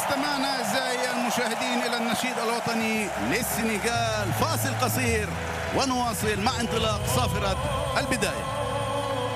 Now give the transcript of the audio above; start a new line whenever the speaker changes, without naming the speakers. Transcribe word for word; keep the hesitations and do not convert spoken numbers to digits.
استمعنا أعزائي المشاهدين إلى النشيد الوطني للسنغال. فاصل قصير ونواصل مع انطلاق صافرة البداية.